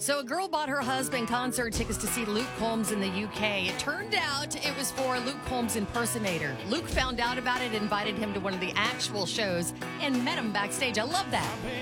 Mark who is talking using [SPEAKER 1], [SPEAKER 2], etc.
[SPEAKER 1] So a girl bought her husband concert tickets to see Luke Combs in the UK. It turned out it was for a Luke Combs impersonator. Luke found out about it, invited him to one of the actual shows, and met him backstage. I love that.